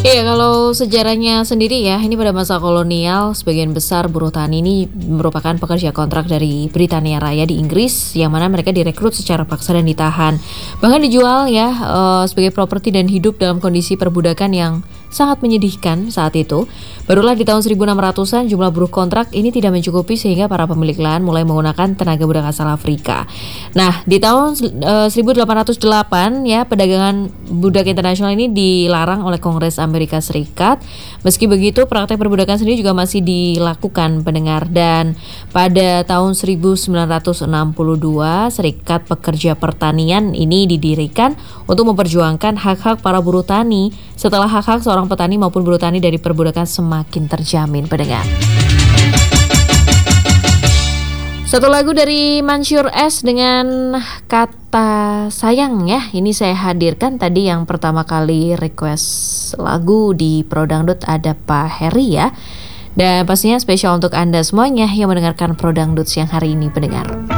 Iya, kalau sejarahnya sendiri ya, ini pada masa kolonial, sebagian besar buruh tani ini merupakan pekerja kontrak dari Britania Raya di Inggris, yang mana mereka direkrut secara paksa dan ditahan. Bahkan dijual ya sebagai properti dan hidup dalam kondisi perbudakan yang sangat menyedihkan saat itu. Barulah di tahun 1600-an jumlah buruh kontrak ini tidak mencukupi sehingga para pemilik lahan mulai menggunakan tenaga budak asal Afrika. Nah, di tahun 1808 ya, perdagangan budak internasional ini dilarang oleh Kongres Amerika Serikat. Meski begitu, praktek perbudakan sendiri juga masih dilakukan pendengar, dan pada tahun 1962 Serikat Pekerja Pertanian ini didirikan untuk memperjuangkan hak-hak para buruh tani setelah hak-hak seorang petani maupun buruh tani dari perbudakan semakin terjamin, pendengar. Satu lagu dari Mansyur S dengan kata sayang ya. Ini saya hadirkan tadi yang pertama kali request lagu di Pro Dangdut ada Pak Heri ya. Dan pastinya spesial untuk Anda semuanya yang mendengarkan Pro Dangdut siang hari ini, pendengar.